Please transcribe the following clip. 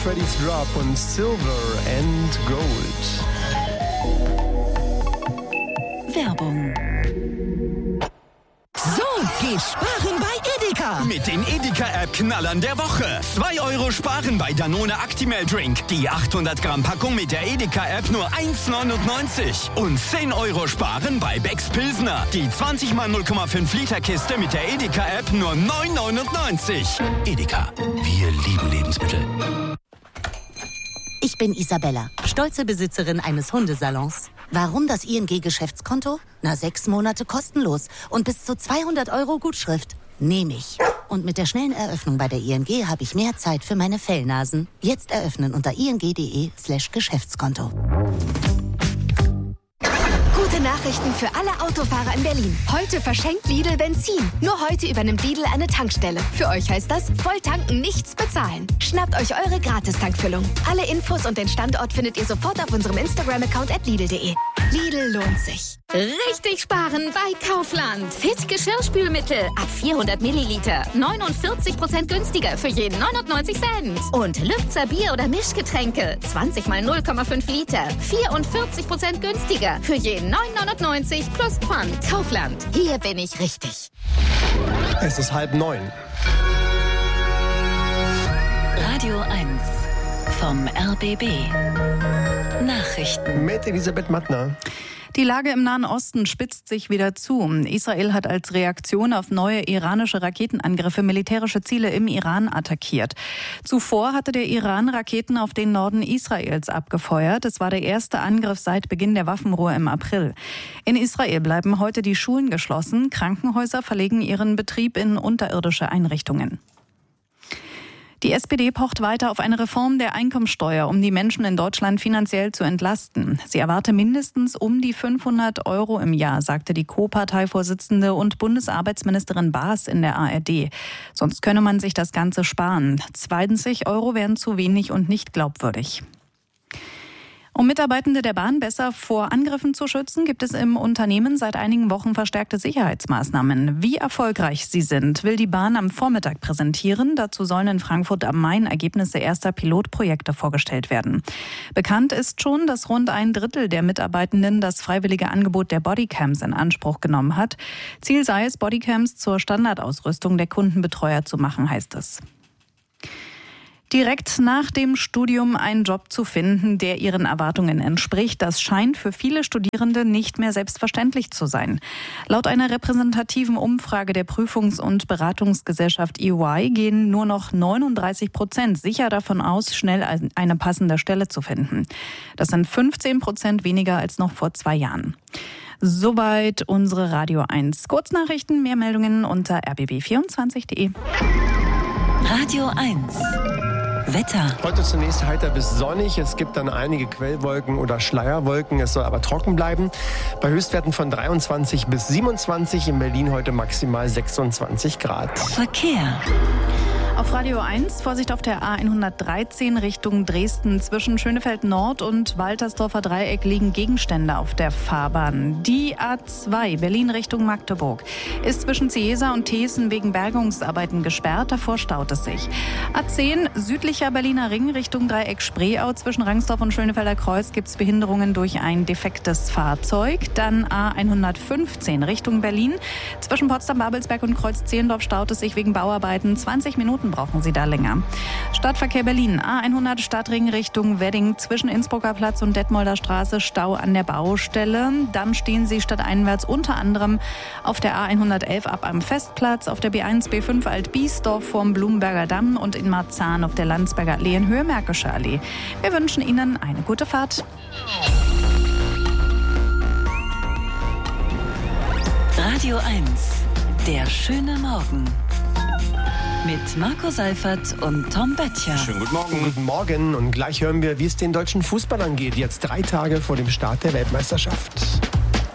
Freddy's Drop und Silver and Gold. Werbung. So, geht sparen bei Edeka. Mit den Edeka-App-Knallern der Woche. 2 Euro sparen bei Danone Actimel Drink. Die 800 Gramm Packung mit der Edeka-App nur 1,99. Und 10 Euro sparen bei Becks Pilsner. Die 20 mal 0,5 Liter Kiste mit der Edeka-App nur 9,99. Edeka, wir lieben Lebensmittel. Ich bin Isabella, stolze Besitzerin eines Hundesalons. Warum das ING-Geschäftskonto? 6 Monate kostenlos und bis zu 200 Euro Gutschrift. Nehme ich. Und mit der schnellen Eröffnung bei der ING habe ich mehr Zeit für meine Fellnasen. Jetzt eröffnen unter ing.de/Geschäftskonto. Gute Nachrichten für alle Autofahrer in Berlin. Heute verschenkt Lidl Benzin. Nur heute übernimmt Lidl eine Tankstelle. Für euch heißt das, voll tanken, nichts bezahlen. Schnappt euch eure Gratistankfüllung. Alle Infos und den Standort findet ihr sofort auf unserem Instagram-Account @lidl.de. Lidl lohnt sich. Richtig sparen bei Kaufland. Fit Geschirrspülmittel ab 400 Milliliter. 49% günstiger für jeden 99 Cent. Und Lübzer Bier- oder Mischgetränke. 20 mal 0,5 Liter. 44% günstiger für jeden 9,99 plus Pfand. Kaufland. Hier bin ich richtig. Es ist 8:30. Radio 1 vom RBB. Nachrichten. Mit Elisabeth Mattner. Die Lage im Nahen Osten spitzt sich wieder zu. Israel hat als Reaktion auf neue iranische Raketenangriffe militärische Ziele im Iran attackiert. Zuvor hatte der Iran Raketen auf den Norden Israels abgefeuert. Es war der erste Angriff seit Beginn der Waffenruhe im April. In Israel bleiben heute die Schulen geschlossen. Krankenhäuser verlegen ihren Betrieb in unterirdische Einrichtungen. Die SPD pocht weiter auf eine Reform der Einkommensteuer, um die Menschen in Deutschland finanziell zu entlasten. Sie erwarte mindestens um die 500 Euro im Jahr, sagte die Co-Parteivorsitzende und Bundesarbeitsministerin Baas in der ARD. Sonst könne man sich das Ganze sparen. 20 Euro wären zu wenig und nicht glaubwürdig. Um Mitarbeitende der Bahn besser vor Angriffen zu schützen, gibt es im Unternehmen seit einigen Wochen verstärkte Sicherheitsmaßnahmen. Wie erfolgreich sie sind, will die Bahn am Vormittag präsentieren. Dazu sollen in Frankfurt am Main Ergebnisse erster Pilotprojekte vorgestellt werden. Bekannt ist schon, dass rund 1/3 der Mitarbeitenden das freiwillige Angebot der Bodycams in Anspruch genommen hat. Ziel sei es, Bodycams zur Standardausrüstung der Kundenbetreuer zu machen, heißt es. Direkt nach dem Studium einen Job zu finden, der ihren Erwartungen entspricht, das scheint für viele Studierende nicht mehr selbstverständlich zu sein. Laut einer repräsentativen Umfrage der Prüfungs- und Beratungsgesellschaft EY gehen nur noch 39% sicher davon aus, schnell eine passende Stelle zu finden. Das sind 15% weniger als noch vor 2 Jahren. Soweit unsere Radio 1 Kurznachrichten. Mehr Meldungen unter rbb24.de. Radio 1 Wetter. Heute zunächst heiter bis sonnig. Es gibt dann einige Quellwolken oder Schleierwolken. Es soll aber trocken bleiben. Bei Höchstwerten von 23 bis 27. In Berlin heute maximal 26 Grad. Verkehr. Auf Radio 1, Vorsicht auf der A113 Richtung Dresden. Zwischen Schönefeld Nord und Waltersdorfer Dreieck liegen Gegenstände auf der Fahrbahn. Die A2 Berlin Richtung Magdeburg ist zwischen Ciesa und Thesen wegen Bergungsarbeiten gesperrt. Davor staut es sich. A10 südlicher Berliner Ring Richtung Dreieck Spreeau. Zwischen Rangsdorf und Schönefelder Kreuz gibt es Behinderungen durch ein defektes Fahrzeug. Dann A115 Richtung Berlin. Zwischen Potsdam-Babelsberg und Kreuz-Zehlendorf staut es sich wegen Bauarbeiten. 20 Minuten brauchen Sie da länger. Stadtverkehr Berlin, A100 Stadtring Richtung Wedding, zwischen Innsbrucker Platz und Detmolder Straße, Stau an der Baustelle. Dann stehen Sie stadteinwärts unter anderem auf der A111 ab am Festplatz, auf der B1, B5 Alt-Biesdorf vorm Blumenberger Damm und in Marzahn auf der Landsberger Allee in Höhe Märkische Allee. Wir wünschen Ihnen eine gute Fahrt. Radio 1, der schöne Morgen. Mit Marco Seifert und Tom Böttcher. Schönen guten Morgen. Guten Morgen und gleich hören wir, wie es den deutschen Fußballern geht. Jetzt 3 Tage vor dem Start der Weltmeisterschaft.